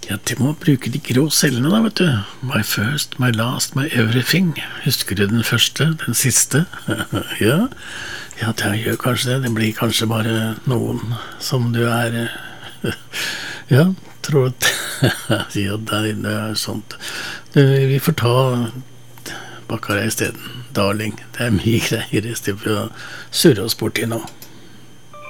Ja, det må bruke de grå cellene da, vet du. My first, my last, my everything. Husker du den første, den siste? Ja, ja, det gjør kanskje det. Det blir kanskje bare noen som du ja, tror at ja, det sånt. Vi får ta Baccarat i stedet, darling. Det mye greier i stedet for å surre oss bort i nå.